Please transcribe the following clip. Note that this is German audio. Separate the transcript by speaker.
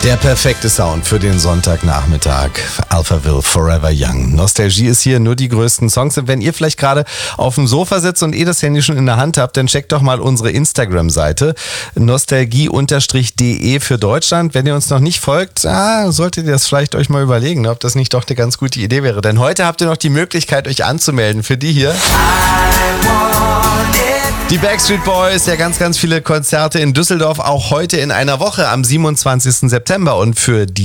Speaker 1: Der perfekte Sound für den Sonntagnachmittag. Alphaville, Forever Young. Nostalgie ist hier, nur die größten Songs. Und wenn ihr vielleicht gerade auf dem Sofa sitzt und das Handy schon in der Hand habt, dann checkt doch mal unsere Instagram-Seite. Nostalgie_de für Deutschland. Wenn ihr uns noch nicht folgt, solltet ihr das vielleicht euch mal überlegen, ob das nicht doch eine ganz gute Idee wäre. Denn heute habt ihr noch die Möglichkeit, euch anzumelden für die hier. Die Backstreet Boys, ja ganz viele Konzerte in Düsseldorf, auch heute in einer Woche am 27. September. Und für die